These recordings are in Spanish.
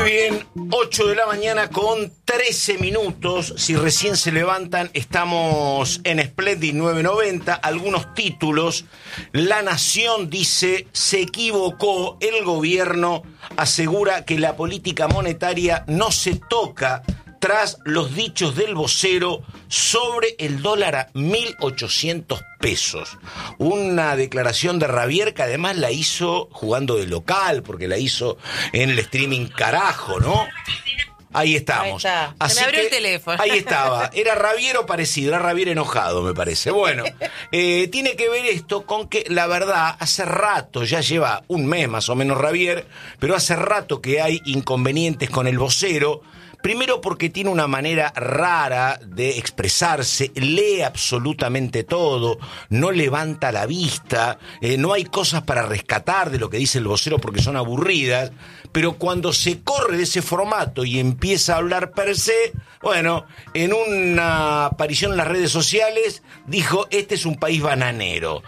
bien, 8 de la mañana con 13 minutos. Si recién se levantan, estamos en Splendid 990. Algunos títulos. La Nación dice, se equivocó. El gobierno asegura que la política monetaria no se toca tras los dichos del vocero sobre el dólar a 1.800 pesos. Una declaración de Ravier que además la hizo jugando de local, porque la hizo en el streaming carajo, ¿no? Ahí estamos. Ahí está. Así se me abrió que, el teléfono. Ahí estaba. Era Ravier o parecido, era Ravier enojado, me parece. Bueno, tiene que ver esto con que, la verdad, hace rato, ya lleva un mes más o menos Ravier, pero hace rato que hay inconvenientes con el vocero. Primero porque tiene una manera rara de expresarse, lee absolutamente todo, no levanta la vista, no hay cosas para rescatar de lo que dice el vocero porque son aburridas, pero cuando se corre de ese formato y empieza a hablar per se, bueno, en una aparición en las redes sociales dijo, este es un país bananero.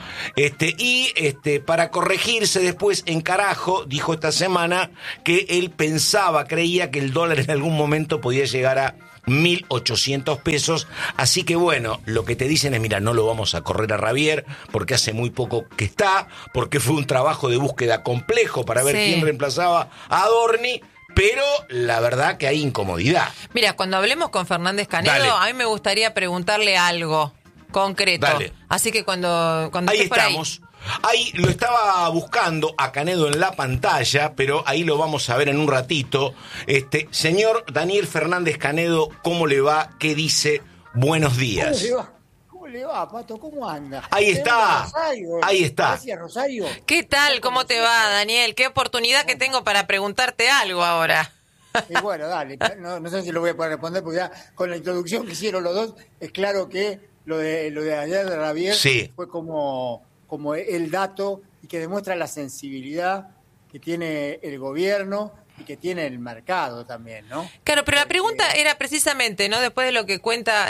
Para corregirse después en carajo, dijo esta semana que él creía que el dólar en algún momento podía llegar a 1.800 pesos, así que bueno, lo que te dicen es, mira, no lo vamos a correr a Ravier, porque hace muy poco que está, porque fue un trabajo de búsqueda complejo para ver quién reemplazaba a Adorni, pero la verdad que hay incomodidad. Mira, cuando hablemos con Fernández Canedo, Dale. a mí me gustaría preguntarle algo concreto. Dale. Así que cuando Ahí estés por estamos. Ahí lo estaba buscando a Canedo en la pantalla, pero ahí lo vamos a ver en un ratito. Señor Daniel Fernández Canedo, ¿cómo le va? ¿Qué dice? Buenos días. ¿Cómo le va, Pato? ¿Cómo anda? Ahí está. Ahí está. Gracias, Rosario. ¿Qué tal? ¿Cómo te va, Daniel? Qué oportunidad que tengo para preguntarte algo ahora. Y bueno, dale. No sé si lo voy a poder responder porque ya con la introducción que hicieron los dos, es claro que lo de ayer de Ravier fue como el dato y que demuestra la sensibilidad que tiene el gobierno y que tiene el mercado también, ¿no? Claro, pero la pregunta era precisamente, ¿no? Después de lo que cuenta...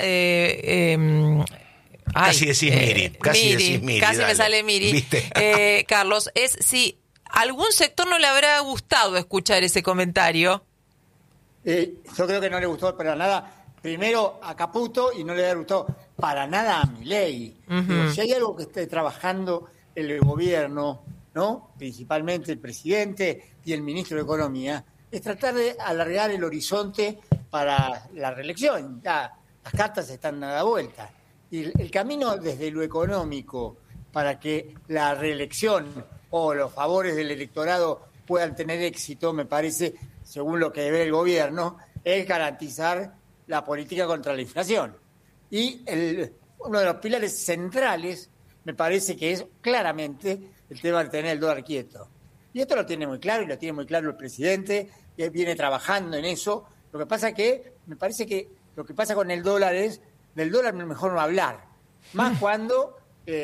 Casi decís Miri. Casi dale. me sale Miri. ¿Viste? Carlos, es si algún sector no le habrá gustado escuchar ese comentario. Yo creo que no le gustó para nada, primero a Caputo, y no le ha gustado para nada a Milei. Uh-huh. Si hay algo que esté trabajando el gobierno, ¿no? Principalmente el presidente y el ministro de Economía, es tratar de alargar el horizonte para la reelección. Ya las cartas están a la vuelta. Y el camino desde lo económico para que la reelección o los favores del electorado puedan tener éxito, me parece, según lo que ve el gobierno, es garantizar la política contra la inflación. Y uno de los pilares centrales me parece que es claramente el tema de tener el dólar quieto. Y esto lo tiene muy claro, y lo tiene muy claro el presidente, que viene trabajando en eso. Lo que pasa que, me parece que lo que pasa con el dólar es, del dólar mejor no hablar. Más cuando,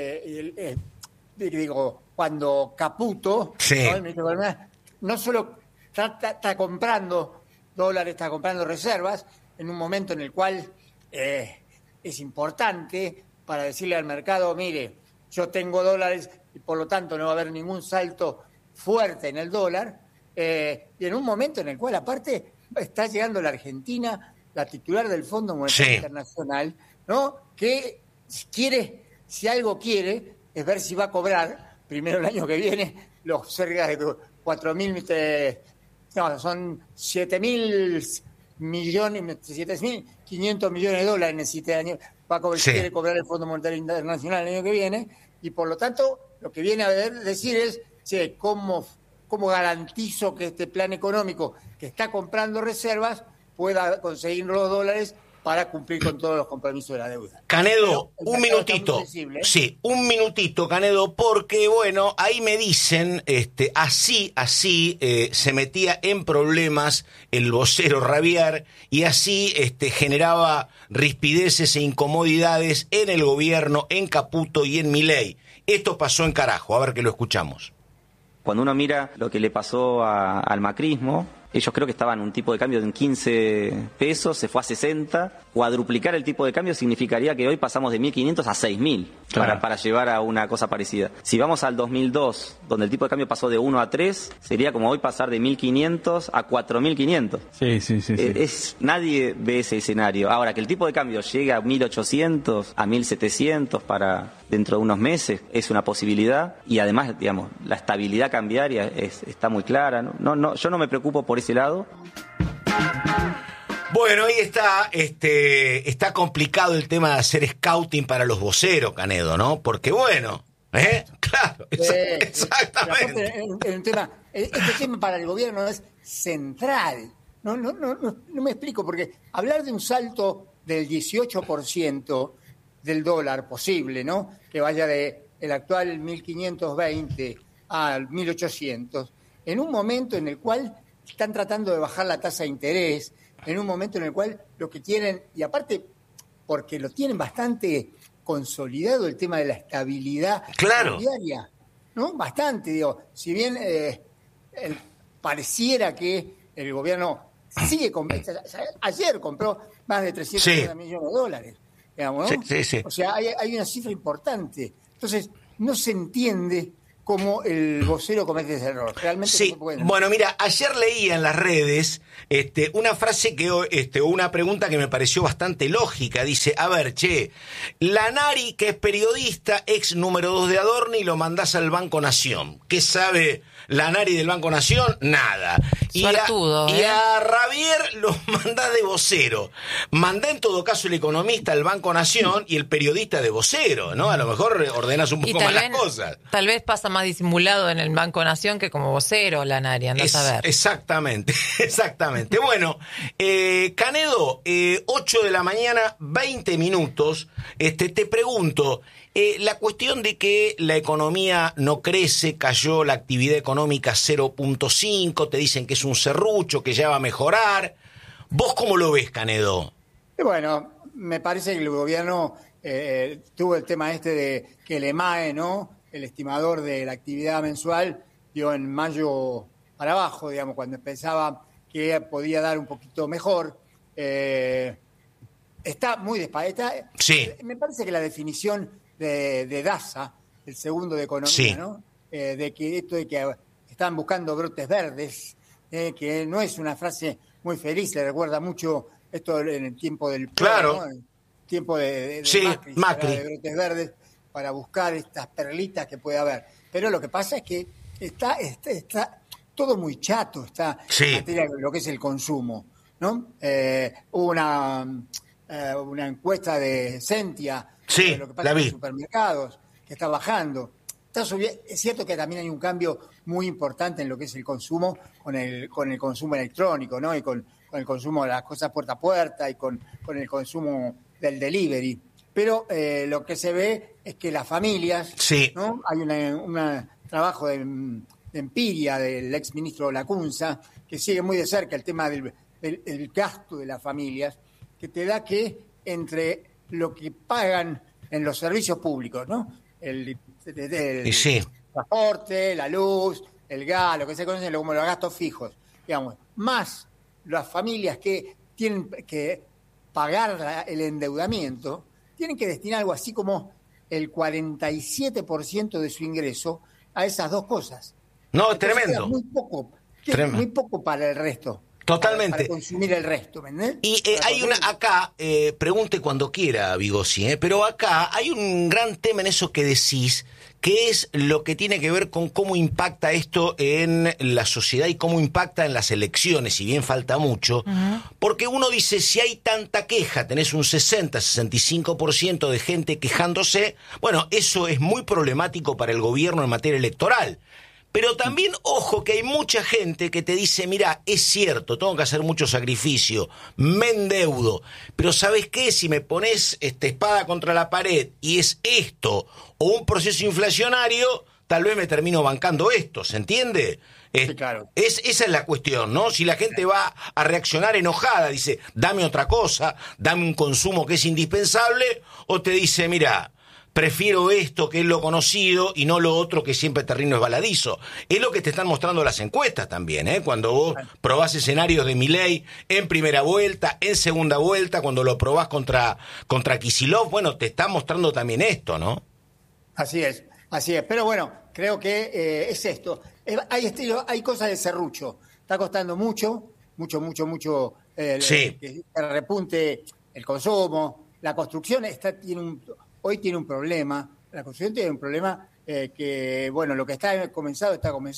cuando Caputo, ¿no? El ministro de Economía, no solo está comprando dólares, está comprando reservas, en un momento en el cual es importante para decirle al mercado, mire, yo tengo dólares y por lo tanto no va a haber ningún salto fuerte en el dólar, y en un momento en el cual aparte está llegando la Argentina, la titular del Fondo Monetario Internacional, ¿no? Que si algo quiere, es ver si va a cobrar, primero el año que viene, los cerca de 4.000, son 7.000 millones, 7.500 millones de dólares en el 7 años, va a cobrar, quiere cobrar el Fondo Monetario Internacional el año que viene, y por lo tanto, lo que viene a decir es, ¿cómo garantizo que este plan económico que está comprando reservas pueda conseguir los dólares para cumplir con todos los compromisos de la deuda? Canedo, un minutito. Sí, un minutito, Canedo, porque, bueno, ahí me dicen, así se metía en problemas el vocero Ravier y así generaba rispideces e incomodidades en el gobierno, en Caputo y en Milei. Esto pasó en carajo, a ver que lo escuchamos. Cuando uno mira lo que le pasó al macrismo, Ellos creo que estaban un tipo de cambio de 15 pesos, se fue a 60. Cuadruplicar el tipo de cambio significaría que hoy pasamos de 1.500 a 6.000 para llevar a una cosa parecida. Si vamos al 2002, donde el tipo de cambio pasó de 1 a 3, sería como hoy pasar de 1.500 a 4.500. Sí. Nadie ve ese escenario. Ahora, que el tipo de cambio llegue a 1.800, a 1.700 para dentro de unos meses, es una posibilidad. Y además, digamos, la estabilidad cambiaria está muy clara. Yo no me preocupo por ese lado. Bueno, ahí está complicado el tema de hacer scouting para los voceros, Canedo, ¿no? Porque bueno, claro, exactamente. Este tema para el gobierno es central. No me explico, porque hablar de un salto del 18% del dólar posible, ¿no? Que vaya de el actual 1.520 al 1.800, en un momento en el cual están tratando de bajar la tasa de interés, en un momento en el cual lo que quieren, y aparte porque lo tienen bastante consolidado el tema de la estabilidad cambiaria, ¿no? Bastante, digo, si bien pareciera que el gobierno sigue comprando, ayer compró más de 300 millones de dólares, digamos, ¿no? Sí. O sea, hay una cifra importante. Entonces, no se entiende cómo el vocero comete ese error. Realmente no se puede. Bueno, mira, ayer leía en las redes una frase una pregunta que me pareció bastante lógica. Dice, a ver, Lanari, que es periodista, ex número 2 de Adorni, lo mandás al Banco Nación. ¿Qué sabe Lanari del Banco Nación? Nada. Y a Ravier lo mandás de vocero. Mandá en todo caso el economista al Banco Nación y el periodista de vocero, ¿no? A lo mejor ordenas un poco más las cosas. Tal vez pasa más disimulado en el Banco Nación que como vocero, Lanari, andás a ver. Exactamente. Bueno, Canedo, 8 de la mañana, 20 minutos. Te pregunto, la cuestión de que la economía no crece, cayó la actividad económica 0.5, te dicen que es un serrucho, que ya va a mejorar. ¿Vos cómo lo ves, Canedo? Bueno, me parece que el gobierno tuvo el tema de que el EMAE, ¿no? El estimador de la actividad mensual, dio en mayo para abajo, digamos, cuando pensaba que podía dar un poquito mejor. Está muy despacito. Sí. Me parece que la definición de Daza, el segundo de economía, ¿no? De que esto de que están buscando brotes verdes, que no es una frase muy feliz, le recuerda mucho esto en el tiempo del claro, ¿no? El tiempo de Macri. De brotes verdes para buscar estas perlitas que puede haber. Pero lo que pasa es que está todo muy chato, está en materia de lo que es el consumo, ¿no? Hubo una encuesta de Sentia, de lo que pasa en los supermercados, que está bajando. Es cierto que también hay un cambio muy importante en lo que es el consumo con el consumo electrónico, ¿no? Y con el consumo de las cosas puerta a puerta y con el consumo del delivery. Pero lo que se ve es que las familias, ¿no? Hay un trabajo de empiria del ex ministro Lacunza, que sigue muy de cerca el tema del gasto de las familias, que te da que entre lo que pagan en los servicios públicos, ¿no? El transporte, la luz, el gas, lo que se conoce como los gastos fijos, digamos, más las familias que tienen que pagar el endeudamiento, tienen que destinar algo así como el 47% de su ingreso a esas dos cosas. No, es tremendo. Muy poco para el resto. Totalmente. Para consumir el resto, ¿verdad? Y hay pregunte cuando quiera, Vigossi, pero acá hay un gran tema en eso que decís, que es lo que tiene que ver con cómo impacta esto en la sociedad y cómo impacta en las elecciones, si bien falta mucho, porque uno dice, si hay tanta queja, tenés un 60-65% de gente quejándose, bueno, eso es muy problemático para el gobierno en materia electoral. Pero también, ojo, que hay mucha gente que te dice, mira, es cierto, tengo que hacer mucho sacrificio, me endeudo, pero ¿sabes qué? Si me pones espada contra la pared y es esto o un proceso inflacionario, tal vez me termino bancando esto, ¿se entiende? Sí, claro. Esa es la cuestión, ¿no? Si la gente va a reaccionar enojada, dice, dame otra cosa, dame un consumo que es indispensable, o te dice, mira, prefiero esto que es lo conocido y no lo otro que siempre terreno es baladizo. Es lo que te están mostrando las encuestas también, ¿eh? Cuando vos probás escenarios de Milei en primera vuelta, en segunda vuelta, cuando lo probás contra Kicillof, bueno, te está mostrando también esto, ¿no? Así es. Pero bueno, creo que es esto. Hay cosas de serrucho. Está costando mucho que repunte el consumo. La construcción hoy tiene un problema. La construcción tiene un problema que, bueno, lo que está comenzado.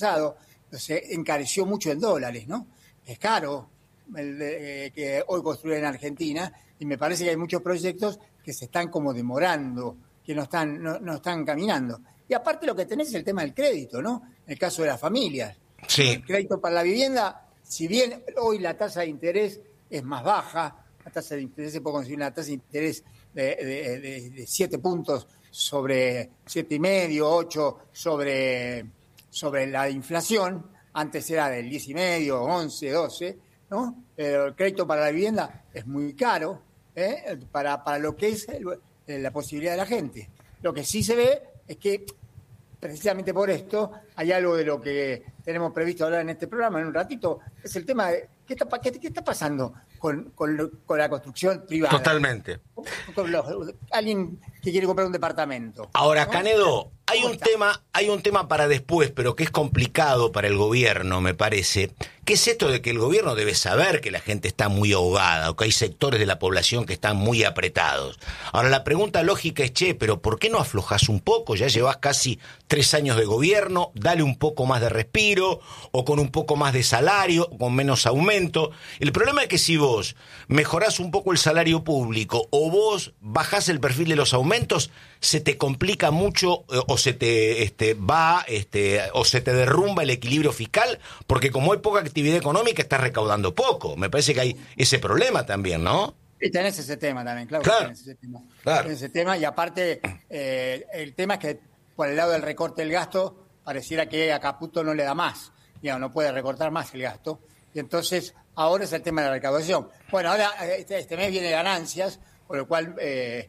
Se encareció mucho en dólares, ¿no? Es caro que hoy construir en Argentina, y me parece que hay muchos proyectos que se están como demorando, que no están caminando. Y aparte lo que tenés es el tema del crédito, ¿no? En el caso de las familias. Sí. El crédito para la vivienda, si bien hoy la tasa de interés es más baja, la tasa de interés se puede conseguir una tasa de interés de 7 puntos sobre 7,5, 8 sobre la inflación, antes era del 10,5, 11, 12, ¿no? Pero el crédito para la vivienda es muy caro para lo que es la posibilidad de la gente. Lo que sí se ve es que precisamente por esto hay algo de lo que tenemos previsto hablar en este programa en un ratito, es el tema de qué está pasando con la construcción privada. Totalmente. Alguien que quiere comprar un departamento. Ahora, ¿no? Canedo, hay un tema para después, pero que es complicado para el gobierno, me parece, que es esto de que el gobierno debe saber que la gente está muy ahogada, o que hay sectores de la población que están muy apretados. Ahora, la pregunta lógica es, pero ¿por qué no aflojás un poco? Ya llevas casi 3 años de gobierno, dale un poco más de respiro, o con un poco más de salario, o con menos aumento. El problema es que si vos mejorás un poco el salario público, o vos bajás el perfil de los aumentos, se te complica mucho o se te o se te derrumba el equilibrio fiscal, porque como hay poca actividad económica estás recaudando poco. Me parece que hay ese problema también, ¿no? Y tenés ese tema también, claro. Tenés ese tema, y aparte el tema es que por el lado del recorte del gasto pareciera que a Caputo no le da más, no puede recortar más el gasto, y entonces ahora es el tema de la recaudación. Bueno, ahora este mes viene ganancias, por lo cual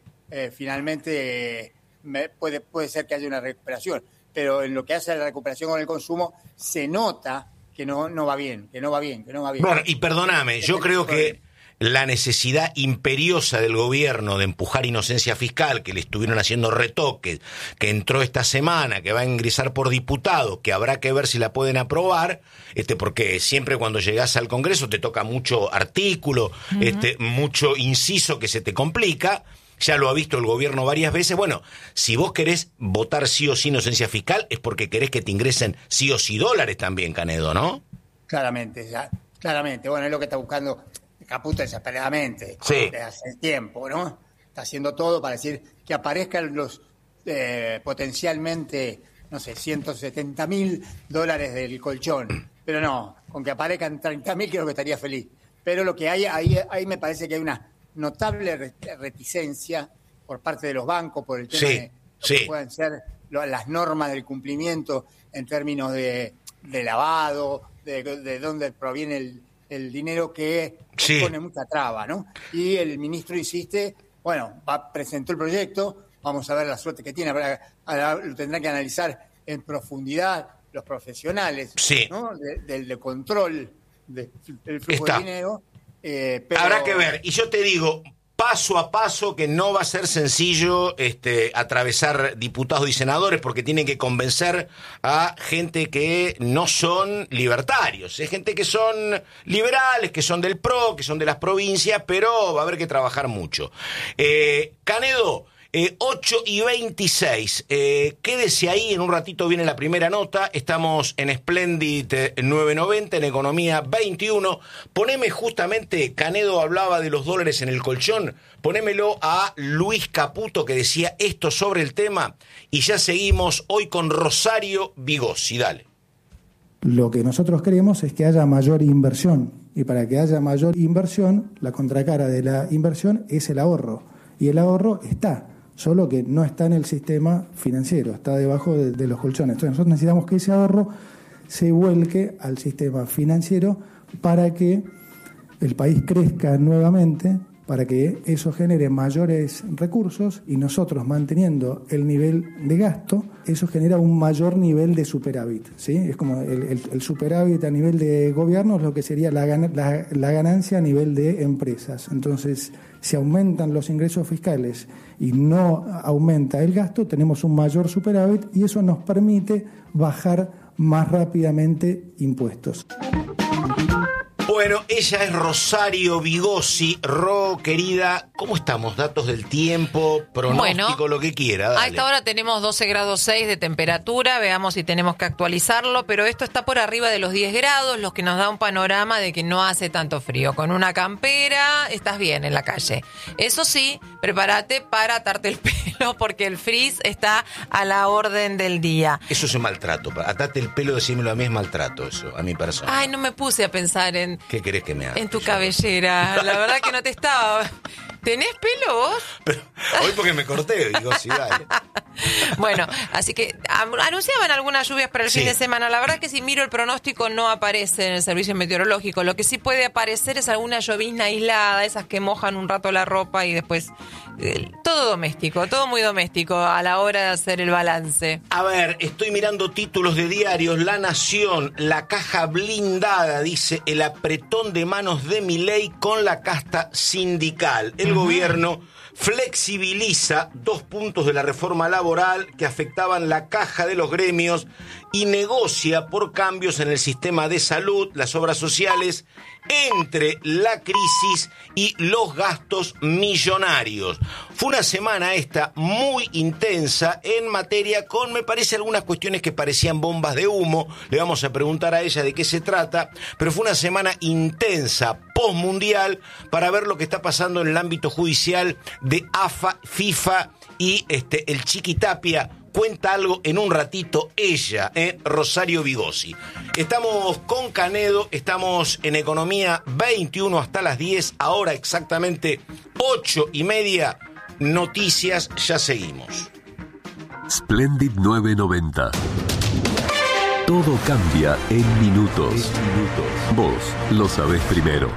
finalmente puede ser que haya una recuperación, pero en lo que hace a la recuperación con el consumo se nota que no va bien. Bueno, y perdóname, yo creo que la necesidad imperiosa del gobierno de empujar inocencia fiscal, que le estuvieron haciendo retoques, que entró esta semana, que va a ingresar por diputado, que habrá que ver si la pueden aprobar, porque siempre cuando llegás al Congreso te toca mucho artículo, mucho inciso que se te complica. Ya lo ha visto el gobierno varias veces. Bueno, si vos querés votar sí o sí inocencia fiscal, es porque querés que te ingresen sí o sí dólares también, Canedo, ¿no? Claramente. Bueno, es lo que está buscando Caputo desesperadamente. Sí. Desde hace tiempo, ¿no? Está haciendo todo para decir que aparezcan los potencialmente, no sé, $170.000 del colchón. Pero no, con que aparezcan 30.000 creo que estaría feliz. Pero lo que hay ahí me parece que hay una notable reticencia por parte de los bancos por el tema de que puedan ser las normas del cumplimiento en términos de lavado, de dónde proviene el dinero, que pone mucha traba, ¿no? Y el ministro insiste, presentó el proyecto, vamos a ver la suerte que tiene, ahora lo tendrán que analizar en profundidad los profesionales, ¿no? del control del flujo de dinero. Pero habrá que ver, y yo te digo, paso a paso, que no va a ser sencillo atravesar diputados y senadores, porque tienen que convencer a gente que no son libertarios, es gente que son liberales, que son del PRO, que son de las provincias, pero va a haber que trabajar mucho. Canedo, 8:26, quédese ahí, en un ratito viene la primera nota, estamos en Splendid 990, en Economía 21, poneme justamente, Canedo hablaba de los dólares en el colchón, ponémelo a Luis Caputo, que decía esto sobre el tema, y ya seguimos hoy con Rosario Vigossi, dale. Lo que nosotros queremos es que haya mayor inversión, y para que haya mayor inversión, la contracara de la inversión es el ahorro, y el ahorro está, solo que no está en el sistema financiero, está debajo de los colchones. Entonces nosotros necesitamos que ese ahorro se vuelque al sistema financiero para que el país crezca nuevamente para que eso genere mayores recursos y nosotros manteniendo el nivel de gasto, eso genera un mayor nivel de superávit, ¿sí? Es como el superávit a nivel de gobierno es lo que sería la ganancia a nivel de empresas. Entonces, si aumentan los ingresos fiscales y no aumenta el gasto, tenemos un mayor superávit y eso nos permite bajar más rápidamente impuestos. Bueno, ella es Rosario Vigossi. Querida, ¿cómo estamos? Datos del tiempo, pronóstico, lo que quiera. Dale. A esta hora tenemos 12 grados 6 de temperatura, veamos si tenemos que actualizarlo, pero esto está por arriba de los 10 grados, lo que nos da un panorama de que no hace tanto frío. Con una campera estás bien en la calle. Eso sí, prepárate para atarte el pelo porque el frizz está a la orden del día. Eso es un maltrato. Atate el pelo, decímelo a mí, es maltrato eso, a mi persona. Ay, no me puse a pensar en... ¿Qué querés que me haga? En tu cabellera. La verdad que no te estaba... ¿Tenés pelo vos? Pero, hoy porque me corté, digo, sí, dale. Bueno, así que anunciaban algunas lluvias para el fin de semana. La verdad que si miro el pronóstico no aparece en el servicio meteorológico. Lo que sí puede aparecer es alguna llovizna aislada, esas que mojan un rato la ropa y después... todo doméstico, todo muy doméstico a la hora de hacer el balance. A ver, estoy mirando títulos de diarios. La Nación, la caja blindada, dice el apretón de manos de Milei con la casta sindical. El gobierno flexibiliza 2 puntos de la reforma laboral que afectaban la caja de los gremios y negocia por cambios en el sistema de salud, las obras sociales, entre la crisis y los gastos millonarios. Fue una semana esta muy intensa en materia con, me parece, algunas cuestiones que parecían bombas de humo. Le vamos a preguntar a ella de qué se trata, pero fue una semana intensa, postmundial, para ver lo que está pasando en el ámbito judicial de AFA, FIFA y el Chiquitapia. Cuenta algo en un ratito ella, Rosario Vigossi. Estamos con Canedo, estamos en Economía 21 hasta las 10, ahora exactamente 8:30. Noticias, ya seguimos. Splendid 990. Todo cambia en minutos. Vos lo sabés primero.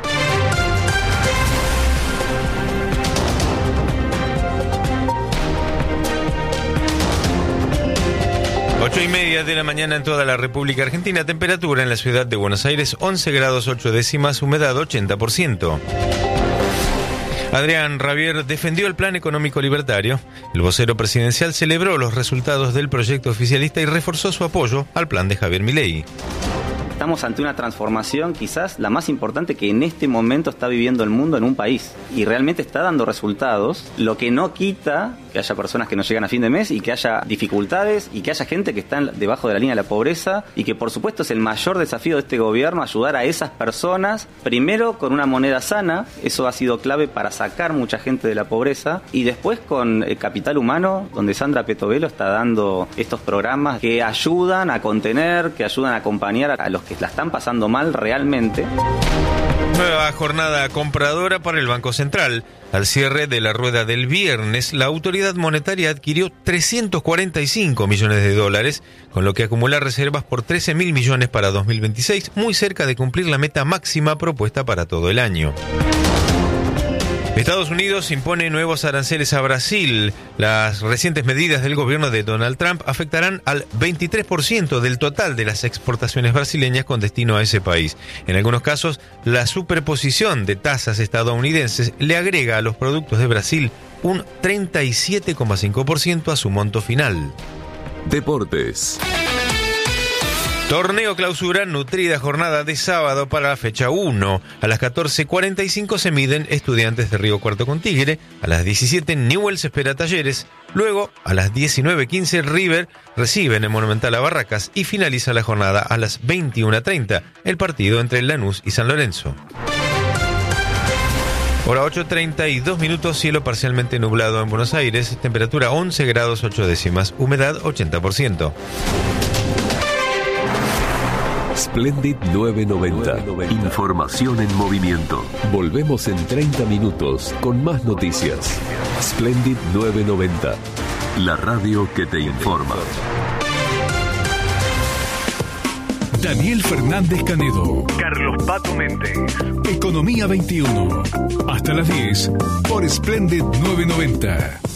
8:30 de la mañana en toda la República Argentina. Temperatura en la ciudad de Buenos Aires 11 grados 8 décimas, humedad 80%. Adrián Rabier defendió el plan económico libertario. El vocero presidencial celebró los resultados del proyecto oficialista y reforzó su apoyo al plan de Javier Milei. Estamos ante una transformación quizás la más importante que en este momento está viviendo el mundo en un país y realmente está dando resultados, lo que no quita que haya personas que no llegan a fin de mes y que haya dificultades y que haya gente que está debajo de la línea de la pobreza y que por supuesto es el mayor desafío de este gobierno ayudar a esas personas, primero con una moneda sana, eso ha sido clave para sacar mucha gente de la pobreza, y después con el capital humano, donde Sandra Petovelo está dando estos programas que ayudan a contener, que ayudan a acompañar a los que la están pasando mal realmente. Nueva jornada compradora para el Banco Central. Al cierre de la rueda del viernes, la autoridad monetaria adquirió 345 millones de dólares, con lo que acumula reservas por 13.000 millones para 2026, muy cerca de cumplir la meta máxima propuesta para todo el año. Estados Unidos impone nuevos aranceles a Brasil. Las recientes medidas del gobierno de Donald Trump afectarán al 23% del total de las exportaciones brasileñas con destino a ese país. En algunos casos, la superposición de tasas estadounidenses le agrega a los productos de Brasil un 37,5% a su monto final. Deportes. Torneo Clausura, nutrida jornada de sábado para la fecha 1. A las 14:45 se miden Estudiantes de Río Cuarto con Tigre. A las 17 Newell's espera Talleres. Luego, a las 19:15 River recibe en el Monumental a Barracas y finaliza la jornada a las 21:30, el partido entre Lanús y San Lorenzo. Hora 8:32 minutos, cielo parcialmente nublado en Buenos Aires, temperatura 11 grados 8 décimas, humedad 80%. Splendid 990. Información en movimiento. Volvemos en 30 minutos con más noticias. Splendid 990. La radio que te informa. Daniel Fernández Canedo. Carlos Pato Méndez. Economía 21. Hasta las 10 por Splendid 990.